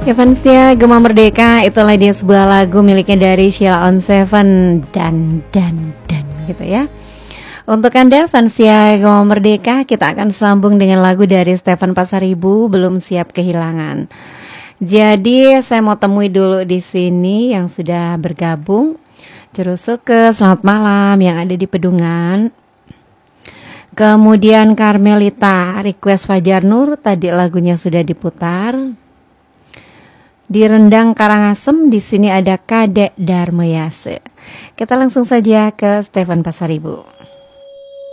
Ya Fanstia, Gema Merdeka, itulah dia sebuah lagu miliknya dari Sheila on Seven dan gitu ya. Untuk Anda Fanstia Gema Merdeka, kita akan sambung dengan lagu dari Stefan Pasaribu, Belum Siap Kehilangan. Jadi saya mau temui dulu di sini yang sudah bergabung. Cerusuke, selamat malam yang ada di Pedungan. Kemudian Carmelita request Fajar Nur, tadi lagunya sudah diputar. Di Rendang Karangasem di sini ada Kadek Darmayase. Kita langsung saja ke Stefan Pasaribu.